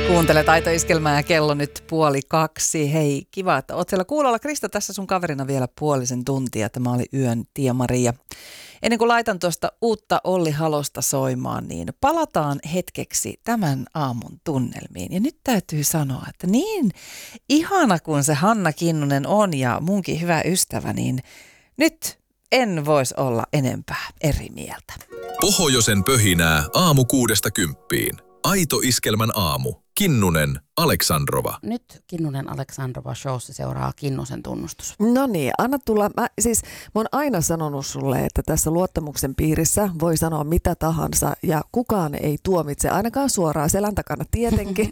Kuuntelet Aito-iskelmää ja kello nyt 1:30. Hei, kiva, että oot siellä kuulolla. Krista tässä sun kaverina vielä puolisen tuntia. Tämä oli Yön Tiia-Maria. Ennen kuin laitan tuosta uutta Olli Halosta soimaan, niin palataan hetkeksi tämän aamun tunnelmiin. Ja nyt täytyy sanoa, että niin ihana kuin se Hanna Kinnunen on ja munkin hyvä ystävä, niin nyt en voisi olla enempää eri mieltä. Pohjoisen pöhinää aamu 6–10. Aito-iskelmän aamu. Kinnunen, Aleksandrova. Nyt Kinnunen Aleksandrova showssa seuraa Kinnusen tunnustus. No niin, anna tulla. Mä oon aina sanonut sulle, että tässä luottamuksen piirissä voi sanoa mitä tahansa ja kukaan ei tuomitse, ainakaan suoraan selän takana tietenkin.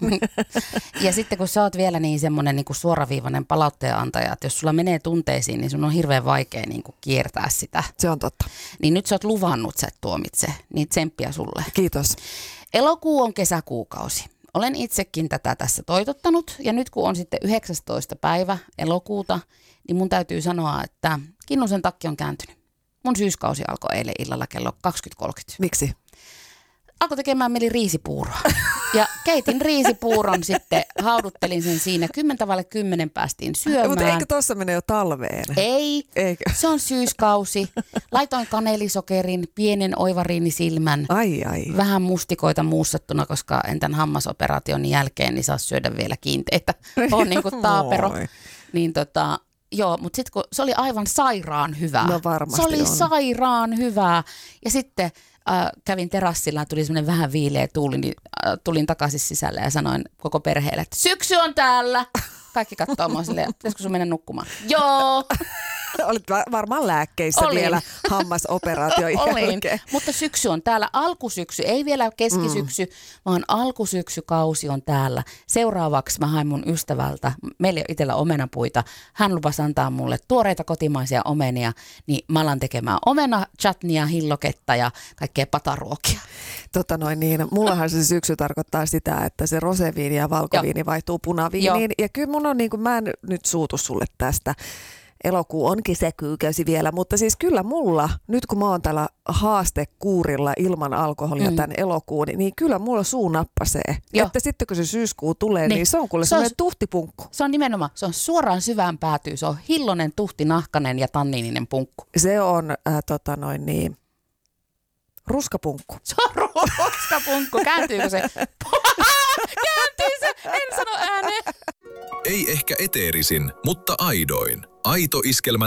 Ja sitten kun sä oot vielä niin semmoinen niin kuin suoraviivainen palautteen antaja, että jos sulla menee tunteisiin, niin sun on hirveän vaikea niin kuin kiertää sitä. Se on totta. Niin nyt sä oot luvannut, sä et tuomitse, niin tsemppiä sulle. Kiitos. Elokuu on kesäkuukausi. Olen itsekin tätä tässä toitottanut ja nyt kun on sitten 19. päivä elokuuta, niin mun täytyy sanoa, että Kinnusen takki on kääntynyt. Mun syyskausi alkoi eilen illalla kello 20:30. Miksi? Alkoi tekemään mieli riisipuuroa. Ja keitin riisipuuron sitten, hauduttelin sen siinä, 10:10 päästiin syömään. Mutta eikö tuossa mene jo talveen? Ei, Eikö? Se on syyskausi. Laitoin kanelisokerin, pienen oivariinisilmän, vähän mustikoita muussattuna, koska en tämän hammasoperaation jälkeen niin saa syödä vielä kiinteitä. On niin kuin taapero. Niin joo, mutta sitten kun se oli aivan sairaan hyvää. No varmasti se oli on. sairaan hyvää. Ja sitten kävin terassilla ja tuli semmoinen vähän viileä tuuli, niin tulin takaisin sisälle ja sanoin koko perheelle, että syksy on täällä. Kaikki katsoo mua silleen, pitäisikö sun mennä nukkumaan? Joo. Olit varmaan lääkkeissä vielä hammasoperaation jälkeen. Mutta syksy on täällä. Alkusyksy, ei vielä keskisyksy, vaan alkusyksykausi on täällä. Seuraavaksi mä hain mun ystävältä, meillä ei ole itsellä omenapuita, hän lupasi antaa mulle tuoreita kotimaisia omenia, niin mä alan tekemään omena, chutnia, hilloketta ja kaikkea pataruokia. Mullahan se syksy tarkoittaa sitä, että se roseviini ja valkoviini vaihtuu punaviiniin. Ja kyllä mun on mä en nyt suutu sulle tästä. Elokuu on kesäkuukausi vielä, mutta siis kyllä mulla, nyt kun mä oon täällä haastekuurilla ilman alkoholia tämän elokuun, niin kyllä mulla suu nappasee. Joo. Että sitten kun se syyskuu tulee, niin se on kuule semmoinen tuhtipunkku. Se on nimenomaan, se on suoraan syvään päätyy, se on hillonen, tuhtinahkanen ja tanniininen punkku. Se on ruskapunkku. Se on ruskapunkku, kääntyykö se? Kääntyy se, en sano ääneen. Ei ehkä eteerisin, mutta aidoin. Aito-iskelmän